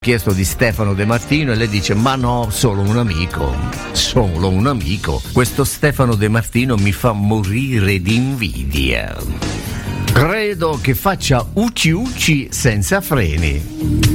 chiesto di Stefano De Martino e lei dice: ma no, solo un amico. Questo Stefano De Martino mi fa morire di invidia. Credo che faccia ucci ucci senza freni.